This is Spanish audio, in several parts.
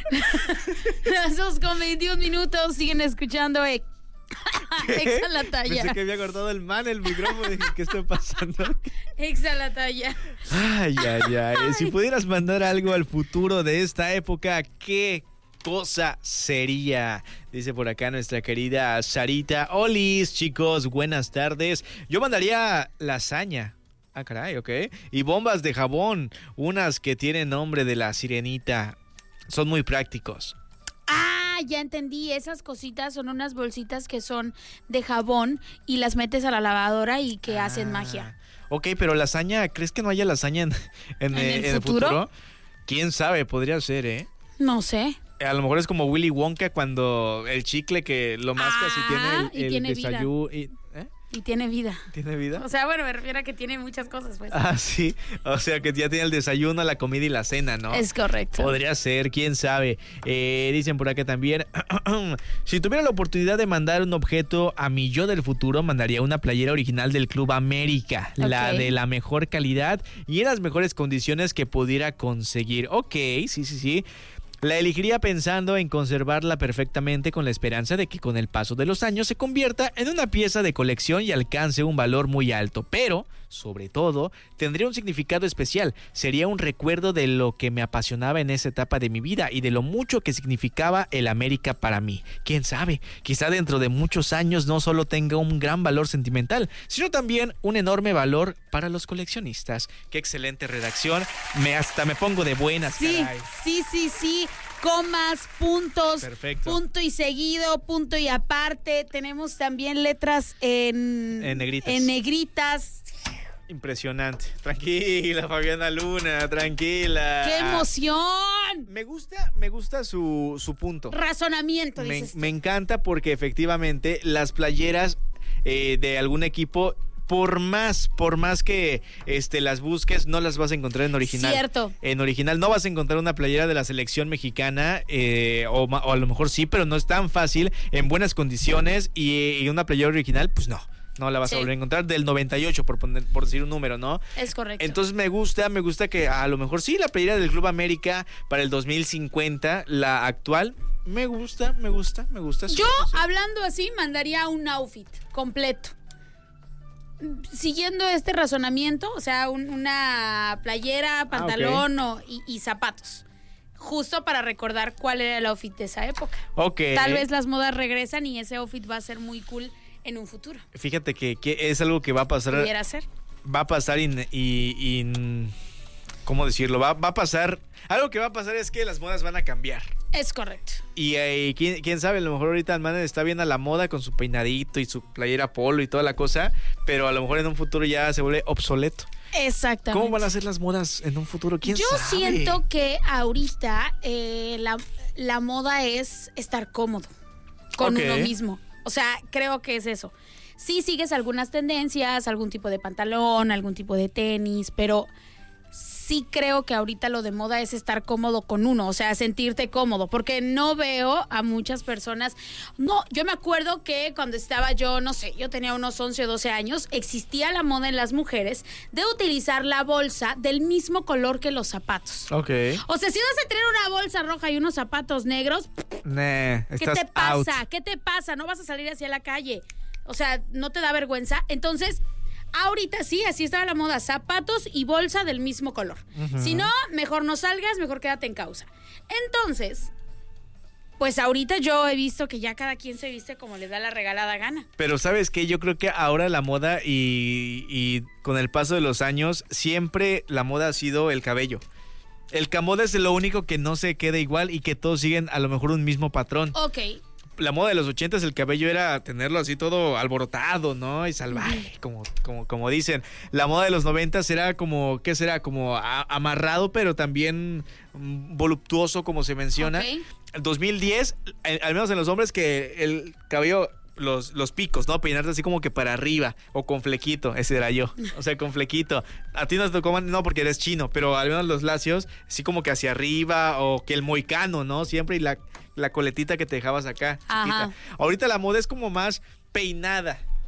Las 2:21 siguen escuchando Exa la talla. Pensé que había cortado el micrófono. Dije, ¿qué está pasando? Exa la talla. Ay. Si pudieras mandar algo al futuro de esta época, ¿qué cosa sería? Dice por acá nuestra querida Sarita. Olis, chicos, buenas tardes. Yo mandaría lasaña. Ah, caray, ok. Y bombas de jabón, unas que tienen nombre de la sirenita. Son muy prácticos. Ah, ya entendí. Esas cositas son unas bolsitas que son de jabón y las metes a la lavadora y que hacen magia. Ok, pero lasaña, ¿crees que no haya lasaña en el futuro? ¿Quién sabe? Podría ser, ¿eh? No sé. A lo mejor es como Willy Wonka cuando el chicle que lo mascas y tiene el desayuno. Y tiene vida. ¿Tiene vida? O sea, bueno, me refiero a que tiene muchas cosas, pues. Ah, sí. O sea, que ya tiene el desayuno, la comida y la cena, ¿no? Es correcto. Podría ser, quién sabe. Dicen por acá también, si tuviera la oportunidad de mandar un objeto a mi yo del futuro, mandaría una playera original del Club América, la de la mejor calidad y en las mejores condiciones que pudiera conseguir. Ok, sí. La elegiría pensando en conservarla perfectamente con la esperanza de que con el paso de los años se convierta en una pieza de colección y alcance un valor muy alto. Pero, sobre todo, tendría un significado especial. Sería un recuerdo de lo que me apasionaba en esa etapa de mi vida y de lo mucho que significaba el América para mí. ¿Quién sabe? Quizá dentro de muchos años no solo tenga un gran valor sentimental, sino también un enorme valor para los coleccionistas. Qué excelente redacción. Hasta me pongo de buenas, caray. Sí. Comas, puntos, perfecto. Punto y seguido, punto y aparte. Tenemos también letras en negritas. Impresionante. Tranquila, Fabiana Luna, tranquila. ¡Qué emoción! Me gusta su punto. Razonamiento, dices. Me encanta porque efectivamente las playeras de algún equipo, por más que las busques, no las vas a encontrar en original. Cierto. En original no vas a encontrar una playera de la selección mexicana, o a lo mejor sí, pero no es tan fácil, en buenas condiciones, y una playera original, pues no la vas a volver a encontrar, del 98, por decir un número, ¿no? Es correcto. Entonces me gusta que a lo mejor sí, la playera del Club América para el 2050, la actual, me gusta. Yo, hablando así, mandaría un outfit completo. Siguiendo este razonamiento, o sea, una playera, pantalón y zapatos. Justo para recordar cuál era el outfit de esa época. Ok. Tal vez las modas regresan y ese outfit va a ser muy cool en un futuro. Fíjate que es algo que va a pasar. Pudiera ser. Va a pasar ¿cómo decirlo? Va a pasar. Algo que va a pasar es que las modas van a cambiar. Es correcto. Y quién sabe, a lo mejor ahorita el man está bien a la moda con su peinadito y su playera polo y toda la cosa, pero a lo mejor en un futuro ya se vuelve obsoleto. Exactamente. ¿Cómo van a ser las modas en un futuro? ¿Quién sabe? Yo siento que ahorita la moda es estar cómodo con uno mismo. O sea, creo que es eso. Sí sigues algunas tendencias, algún tipo de pantalón, algún tipo de tenis, pero sí creo que ahorita lo de moda es estar cómodo con uno, o sea, sentirte cómodo, porque no veo a muchas personas. No, yo me acuerdo que cuando estaba yo, no sé, yo tenía unos 11 o 12 años, existía la moda en las mujeres de utilizar la bolsa del mismo color que los zapatos. Ok. O sea, si vas a tener una bolsa roja y unos zapatos negros, ¿qué te pasa? Out. ¿Qué te pasa? No vas a salir hacia la calle. O sea, ¿no te da vergüenza? Entonces, ahorita sí, así está la moda, zapatos y bolsa del mismo color. Uh-huh. Si no, mejor no salgas, mejor quédate en causa. Entonces, pues ahorita yo he visto que ya cada quien se viste como le da la regalada gana. Pero ¿sabes qué? Yo creo que ahora la moda y con el paso de los años, siempre la moda ha sido el cabello. El camoda es lo único que no se queda igual y que todos siguen a lo mejor un mismo patrón. Ok. La moda de los 80s, el cabello era tenerlo así todo alborotado, ¿no? Y salvaje, como dicen. La moda de los 90s era como, ¿qué será? Como amarrado, pero también voluptuoso, como se menciona. Okay. El 2010, al menos en los hombres, que el cabello, los picos, ¿no? Peinarte así como que para arriba, o con flequito, ese era yo. O sea, con flequito. A ti no te tocó, no, porque eres chino, pero al menos los lacios, así como que hacia arriba, o que el moicano, ¿no? Siempre, y la coletita que te dejabas acá, chiquita. Ahorita la moda es como más peinada,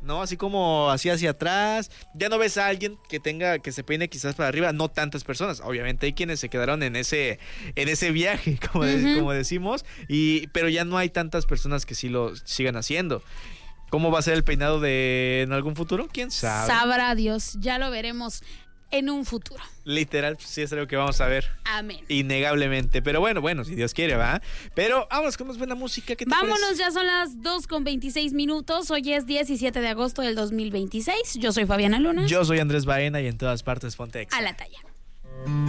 ¿no? Así como así hacia atrás. Ya no ves a alguien que se peine quizás para arriba, no tantas personas. Obviamente hay quienes se quedaron en ese viaje, como decimos, pero ya no hay tantas personas que sí lo sigan haciendo. ¿Cómo va a ser el peinado en algún futuro? ¿Quién sabe? Sabrá Dios, ya lo veremos en un futuro. Literal, sí es algo que vamos a ver. Amén. Innegablemente. Pero bueno, si Dios quiere, ¿va? Pero vámonos con más buena música. ¿Qué te Vámonos, parece? ya son las 2:26. Hoy es 17 de agosto del 2026. Yo soy Fabiana Luna. Yo soy Andrés Baena y en todas partes ponte Exa. A la talla.